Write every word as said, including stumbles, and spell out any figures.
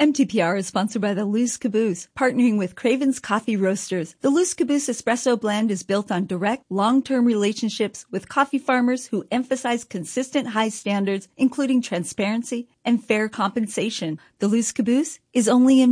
M T P R is sponsored by the Loose Caboose, partnering with Craven's Coffee Roasters. The Loose Caboose Espresso Blend is built on direct, long-term relationships with coffee farmers who emphasize consistent high standards, including transparency and fair compensation. The Loose Caboose is only in